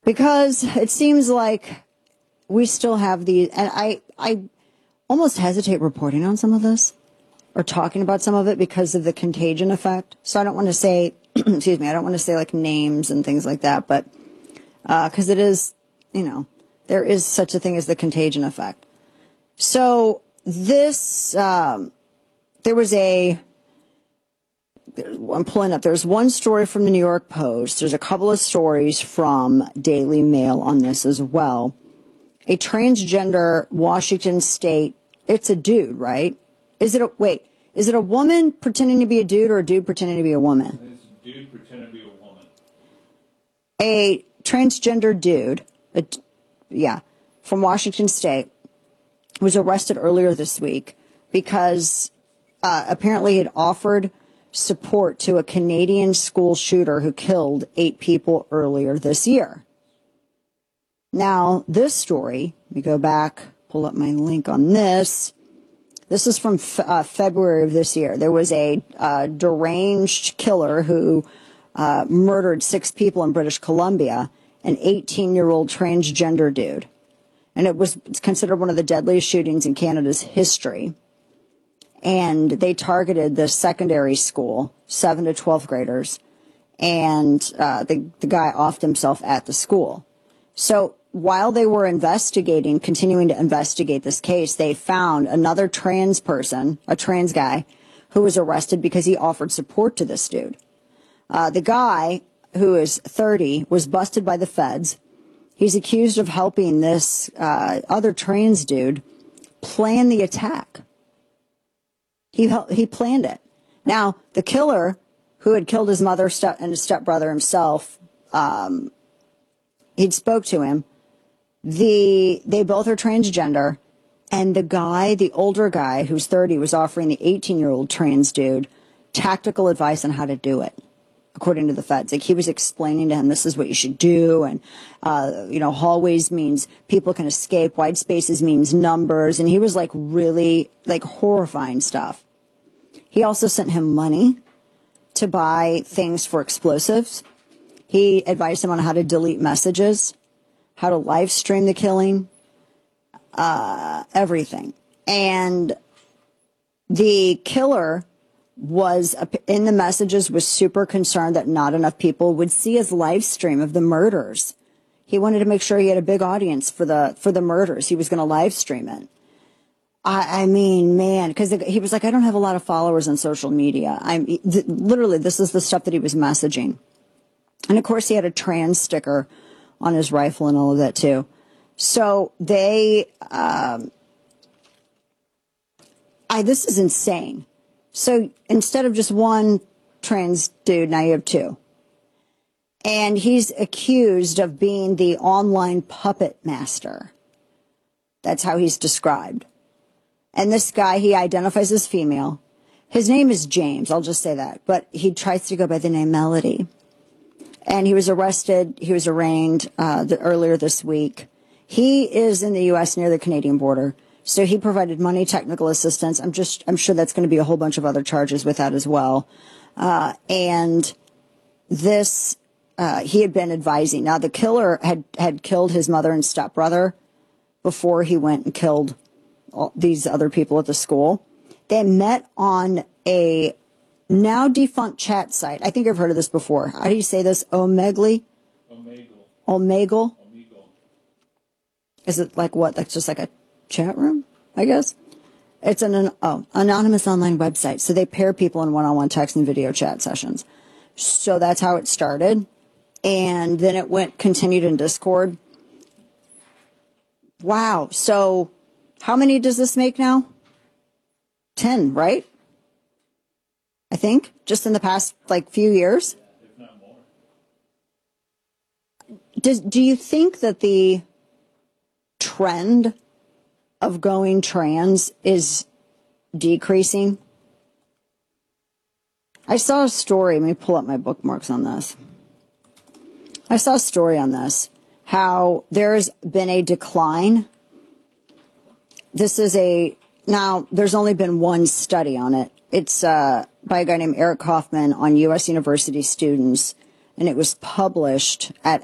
Because it seems like we still have these, and I almost hesitate reporting on some of this or talking about some of it because of the contagion effect. So I don't want to say, excuse me, I don't want to say like names and things like that, but because it is, there is such a thing as the contagion effect. So this, there was I'm pulling up. There's one story from the New York Post. There's a couple of stories from Daily Mail on this as well. A transgender Washington State, it's a dude, right? Is it a woman pretending to be a dude or a dude pretending to be a woman? It's a dude pretending to be a woman. A transgender dude, from Washington State was arrested earlier this week because apparently he had offered support to a Canadian school shooter who killed 8 people earlier this year. Now, this story, let me go back, pull up my link on this. This is from February of this year. There was a deranged killer who murdered 6 people in British Columbia, an 18-year-old transgender dude. And it's considered one of the deadliest shootings in Canada's history. And they targeted the secondary school, 7 to 12th graders, and the guy offed himself at the school. So while they were continuing to investigate this case, they found another trans person, a trans guy, who was arrested because he offered support to this dude. The guy, who is 30, was busted by the feds. He's accused of helping this other trans dude plan the attack. He planned it. Now, the killer, who had killed his mother and his stepbrother himself, he'd spoke to him. They both are transgender, and the older guy, who's 30, was offering the 18-year-old trans dude tactical advice on how to do it, according to the feds. Like, he was explaining to him, this is what you should do, and, hallways means people can escape, white spaces means numbers, and he was, really, horrifying stuff. He also sent him money to buy things for explosives. He advised him on how to delete messages, how to live stream the killing, everything. And the killer was, in the messages, was super concerned that not enough people would see his live stream of the murders. He wanted to make sure he had a big audience for the murders. He was going to live stream it. I mean, man, because he was like, I don't have a lot of followers on social media. Literally, this is the stuff that he was messaging. And of course, he had a trans sticker on his rifle and all of that too. So this is insane. So instead of just one trans dude, now you have 2. And he's accused of being the online puppet master. That's how he's described. And this guy, he identifies as female. His name is James, I'll just say that. But he tries to go by the name Melody. And he was arrested. He was arraigned earlier this week. He is in the U.S. near the Canadian border. So he provided money, technical assistance. I'm sure that's going to be a whole bunch of other charges with that as well. And this, he had been advising. Now, the killer had killed his mother and stepbrother before he went and killed these other people at the school. They met on a now defunct chat site. I think I've heard of this before. How do you say this? Omegle? Omegle? Is it like what? That's just like a chat room, I guess? It's an anonymous online website. So they pair people in one-on-one text and video chat sessions. So that's how it started. And then it continued in Discord. Wow. So how many does this make now? 10, right? I think, just in the past, few years. If not more. Do you think that the trend of going trans is decreasing? I saw a story. Let me pull up my bookmarks on this. I saw a story on this, how there's been a decline. Now, there's only been one study on it. It's by a guy named Eric Kaufman on U.S. university students, and it was published at